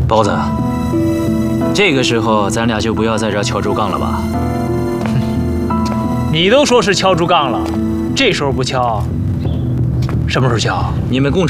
包子，这个时候咱俩就不要在这儿敲竹杠了吧？ 你都说是敲竹杠了，这时候不敲，什么时候敲？ 你们共产